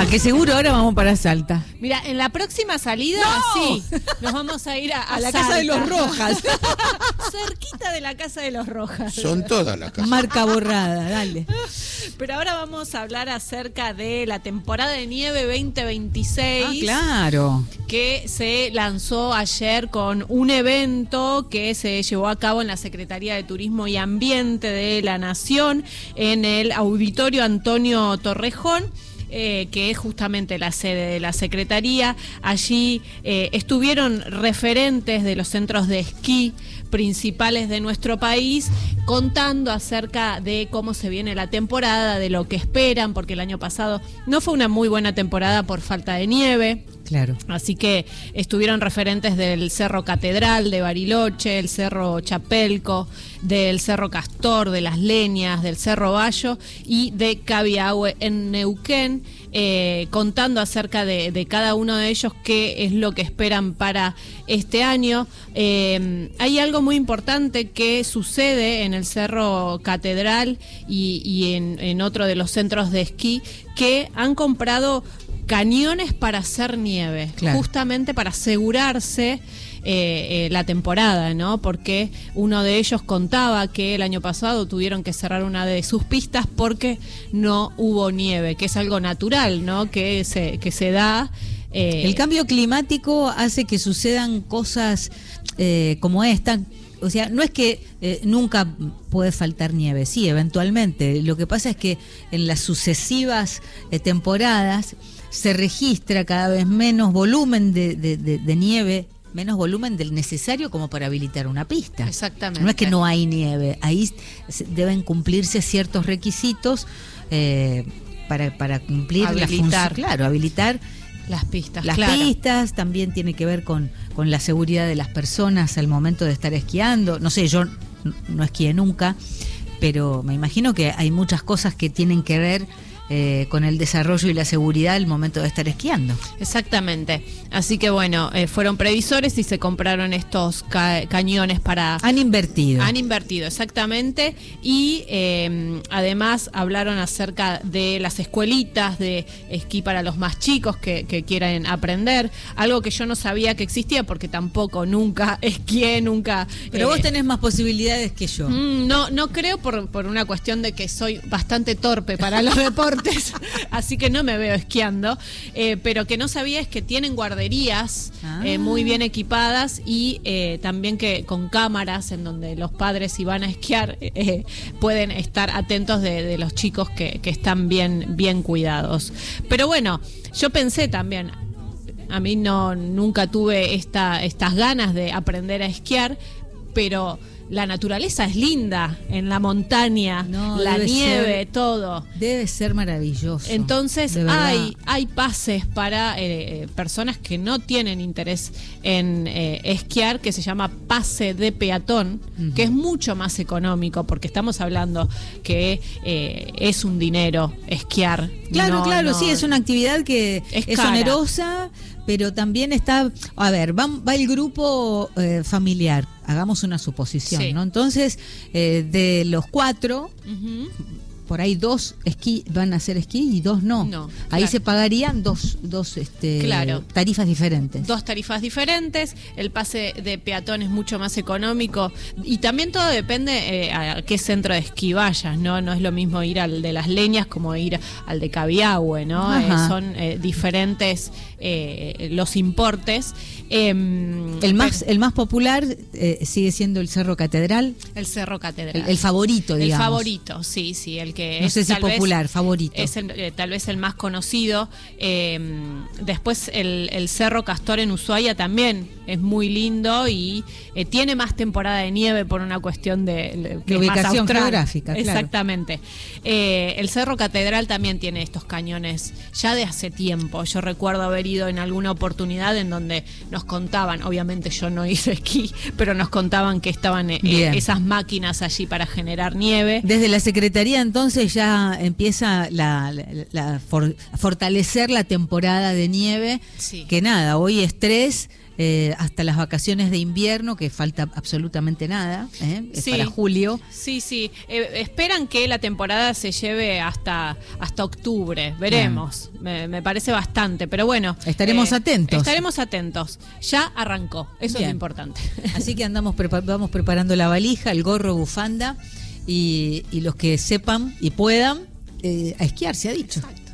que seguro ahora vamos para Salta. Mira, en la próxima salida, sí, nos vamos a ir a la Salta. casa de los Rojas. Cerquita de la casa de los Rojas. Son todas las casas. Marca borrada, dale. Pero ahora vamos a hablar acerca de la temporada de nieve 2026. Ah, claro. Que se lanzó ayer con un evento que se llevó a cabo en la Secretaría de Turismo y Ambiente de la Nación, en el Auditorio Antonio Torrejón. Que es justamente la sede de la Secretaría. Allí estuvieron referentes de los centros de esquí principales de nuestro país contando acerca de cómo se viene la temporada, de lo que esperan, porque el año pasado no fue una muy buena temporada por falta de nieve. Claro. Así que estuvieron referentes del Cerro Catedral de Bariloche, el Cerro Chapelco, del Cerro Castor, de Las Leñas, del Cerro Bayo y de Cabiahue en Neuquén, contando acerca de cada uno de ellos qué es lo que esperan para este año. Hay algo muy importante que sucede en el Cerro Catedral y en otro de los centros de esquí, que han comprado cañones para hacer nieve, claro, justamente para asegurarse la temporada, ¿no? Porque uno de ellos contaba que el año pasado tuvieron que cerrar una de sus pistas porque no hubo nieve, que es algo natural, ¿no? Que se da. El cambio climático hace que sucedan cosas como esta. O sea, no es que nunca puede faltar nieve, sí, eventualmente. Lo que pasa es que en las sucesivas temporadas se registra cada vez menos volumen de nieve, menos volumen del necesario como para habilitar una pista. Exactamente. No es que no hay nieve, ahí deben cumplirse ciertos requisitos para cumplir la función. Claro, habilitar las pistas. Las pistas también tiene que ver con la seguridad de las personas al momento de estar esquiando. No sé, yo no esquié nunca, pero me imagino que hay muchas cosas que tienen que ver con el desarrollo y la seguridad al momento de estar esquiando. Exactamente. Así que bueno, fueron previsores y se compraron estos cañones para... Han invertido, exactamente. Y además hablaron acerca de las escuelitas de esquí para los más chicos que quieran aprender. Algo que yo no sabía que existía porque tampoco nunca esquié, nunca... Pero vos tenés más posibilidades que yo. No creo por una cuestión de que soy bastante torpe para los deportes. Así que no me veo esquiando, pero que no sabía es que tienen guarderías muy bien equipadas y también que con cámaras en donde los padres, si van a esquiar, pueden estar atentos de los chicos que están bien cuidados. Pero bueno, yo pensé también, a mí nunca tuve estas ganas de aprender a esquiar, pero la naturaleza es linda en la montaña, la nieve, todo. Debe ser maravilloso. Entonces hay pases para personas que no tienen interés en esquiar, que se llama pase de peatón, que es mucho más económico, porque estamos hablando que es un dinero esquiar. Claro, sí, es una actividad que es onerosa, pero también está, va el grupo familiar, hagamos una suposición, sí, ¿no? Entonces, de los 4, por ahí 2 van a hacer esquí y 2 no. Ahí se pagarían dos tarifas diferentes. 2 tarifas diferentes, el pase de peatón es mucho más económico y también todo depende a qué centro de esquí vayas, ¿no? No es lo mismo ir al de Las Leñas como ir al de Cabiahue, ¿no? Son diferentes los importes. El más popular sigue siendo el Cerro Catedral. El Cerro Catedral. El favorito, digamos. El favorito, sí, el que no sé si popular, favorito. Es tal vez el más conocido. Después el Cerro Castor en Ushuaia también es muy lindo y tiene más temporada de nieve por una cuestión de ubicación geográfica. Claro. Exactamente. El Cerro Catedral también tiene estos cañones ya de hace tiempo. Yo recuerdo haber ido en alguna oportunidad en donde nos contaban, obviamente yo no hice esquí, pero nos contaban que estaban esas máquinas allí para generar nieve. Desde la Secretaría entonces ya empieza a fortalecer la temporada de nieve, sí, que nada, hoy es 3, hasta las vacaciones de invierno, que falta absolutamente nada, es Sí. para julio. Sí, sí. Esperan que la temporada se lleve hasta octubre. Veremos. Me parece bastante. Pero bueno. Estaremos atentos. Estaremos atentos. Ya arrancó. Eso Bien. es lo importante. Así que vamos preparando la valija, el gorro, bufanda y los que sepan y puedan a esquiar, se ha dicho. Exacto.